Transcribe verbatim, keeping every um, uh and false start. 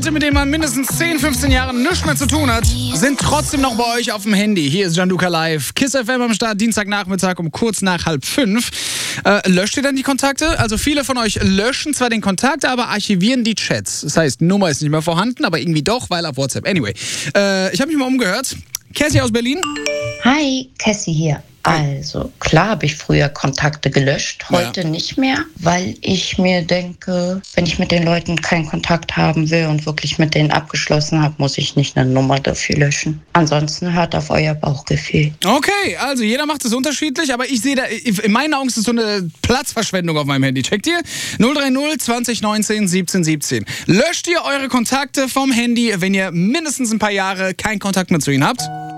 Leute, mit denen man mindestens zehn, fünfzehn Jahre nichts mehr zu tun hat, sind trotzdem noch bei euch auf dem Handy. Hier ist Gianluca Live. KISS F M am Start, Dienstagnachmittag um kurz nach halb fünf. Äh, löscht ihr dann die Kontakte? Also viele von euch löschen zwar den Kontakt, aber archivieren die Chats. Das heißt, Nummer ist nicht mehr vorhanden, aber irgendwie doch, weil auf WhatsApp. Anyway, äh, ich habe mich mal umgehört. Cassie aus Berlin. Hi, Cassie hier. Also, klar habe ich früher Kontakte gelöscht, heute ja. nicht mehr, weil ich mir denke, wenn ich mit den Leuten keinen Kontakt haben will und wirklich mit denen abgeschlossen habe, muss ich nicht eine Nummer dafür löschen. Ansonsten hört auf euer Bauchgefühl. Okay, also jeder macht es unterschiedlich, aber ich sehe da, in meinen Augen ist es so eine Platzverschwendung auf meinem Handy. Checkt ihr? null drei null zwanzig neunzehn siebzehn siebzehn. Löscht ihr eure Kontakte vom Handy, wenn ihr mindestens ein paar Jahre keinen Kontakt mehr zu ihnen habt?